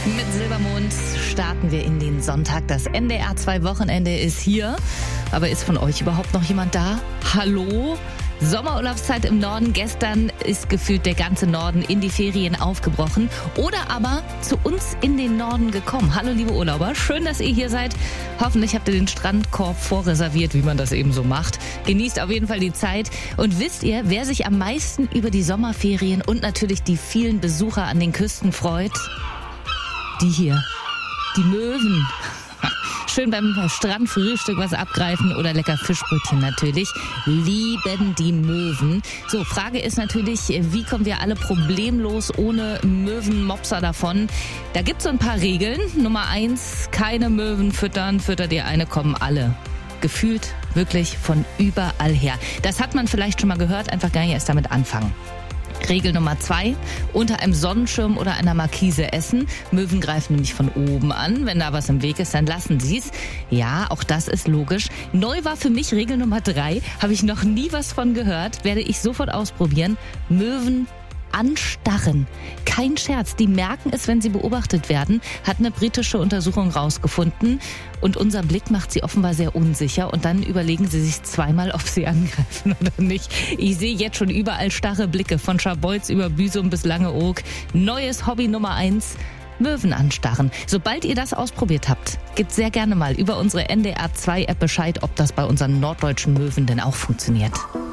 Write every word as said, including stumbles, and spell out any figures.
Mit Silbermond starten wir in den Sonntag. Das N D R zwei Wochenende ist hier. Aber ist von euch überhaupt noch jemand da? Hallo? Sommerurlaubszeit im Norden. Gestern ist gefühlt der ganze Norden in die Ferien aufgebrochen oder aber zu uns in den Norden gekommen. Hallo liebe Urlauber, schön, dass ihr hier seid. Hoffentlich habt ihr den Strandkorb vorreserviert, wie man das eben so macht. Genießt auf jeden Fall die Zeit. Und wisst ihr, wer sich am meisten über die Sommerferien und natürlich die vielen Besucher an den Küsten freut? Die hier, die Möwen. Schön beim Strandfrühstück was abgreifen oder lecker Fischbrötchen natürlich. Lieben die Möwen. So, Frage ist natürlich, wie kommen wir alle problemlos ohne Möwenmopser davon? Da gibt's so ein paar Regeln. Nummer eins, keine Möwen füttern. Füttert ihr eine, kommen alle. Gefühlt wirklich von überall her. Das hat man vielleicht schon mal gehört, einfach gar nicht erst damit anfangen. Regel Nummer zwei, unter einem Sonnenschirm oder einer Markise essen. Möwen greifen nämlich von oben an. Wenn da was im Weg ist, dann lassen sie es. Ja, auch das ist logisch. Neu war für mich Regel Nummer drei. Habe ich noch nie was von gehört. Werde ich sofort ausprobieren. Möwen anstarren. Kein Scherz. Die merken es, wenn sie beobachtet werden. Hat eine britische Untersuchung rausgefunden. Und unser Blick macht sie offenbar sehr unsicher. Und dann überlegen sie sich zweimal, ob sie angreifen oder nicht. Ich sehe jetzt schon überall starre Blicke. Von Scharbeutz über Büsum bis Langeoog. Neues Hobby Nummer eins. Möwen anstarren. Sobald ihr das ausprobiert habt, gebt sehr gerne mal über unsere N D R zwei App Bescheid, ob das bei unseren norddeutschen Möwen denn auch funktioniert.